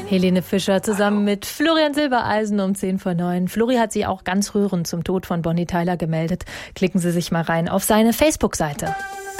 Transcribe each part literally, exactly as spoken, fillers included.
Helene Fischer zusammen mit Florian Silbereisen um zehn vor neun. Flori hat sich auch ganz rührend zum Tod von Bonnie Tyler gemeldet. Klicken Sie sich mal rein auf seine Facebook-Seite.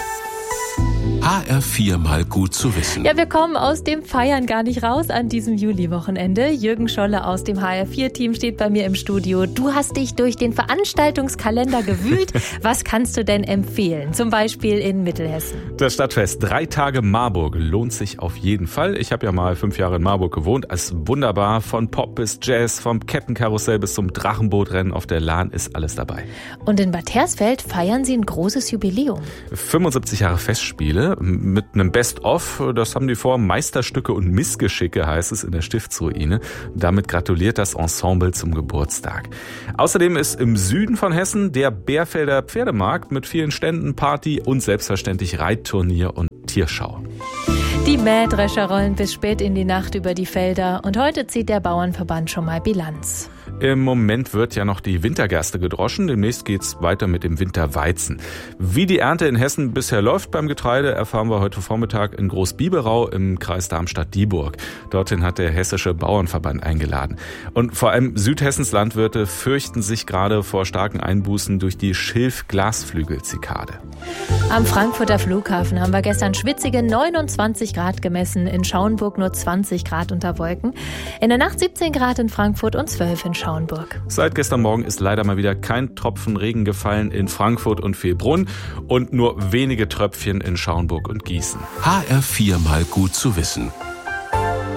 H R vier mal gut zu wissen. Ja, wir kommen aus dem Feiern gar nicht raus an diesem Juli-Wochenende. Jürgen Scholle aus dem H R vier Team steht bei mir im Studio. Du hast dich durch den Veranstaltungskalender gewühlt. Was kannst du denn empfehlen? Zum Beispiel in Mittelhessen. Das Stadtfest Drei Tage Marburg lohnt sich auf jeden Fall. Ich habe ja mal fünf Jahre in Marburg gewohnt. Es ist wunderbar. Von Pop bis Jazz, vom Kettenkarussell bis zum Drachenbootrennen auf der Lahn ist alles dabei. Und in Bad Hersfeld feiern sie ein großes Jubiläum. fünfundsiebzig Jahre Festspiele mit einem Best-of. Das haben die vor. Meisterstücke und Missgeschicke heißt es in der Stiftsruine. Damit gratuliert das Ensemble zum Geburtstag. Außerdem ist im Süden von Hessen der Bärfelder Pferdemarkt mit vielen Ständen, Party und selbstverständlich Reitturnier und Tierschau. Die Mähdrescher rollen bis spät in die Nacht über die Felder und heute zieht der Bauernverband schon mal Bilanz. Im Moment wird ja noch die Wintergerste gedroschen, demnächst geht's weiter mit dem Winterweizen. Wie die Ernte in Hessen bisher läuft beim Getreide, erfahren wir heute Vormittag in Großbiberau im Kreis Darmstadt-Dieburg. Dorthin hat der Hessische Bauernverband eingeladen. Und vor allem Südhessens Landwirte fürchten sich gerade vor starken Einbußen durch die Schilf-Glasflügel-Zikade. Am Frankfurter Flughafen haben wir gestern schwitzige neunundzwanzig Grad gemessen, in Schauenburg nur zwanzig Grad unter Wolken. In der Nacht siebzehn Grad in Frankfurt und zwölf in Schauenburg. Seit gestern Morgen ist leider mal wieder kein Tropfen Regen gefallen in Frankfurt und Vilbrunn und nur wenige Tröpfchen in Schauenburg und Gießen. H R vier mal gut zu wissen.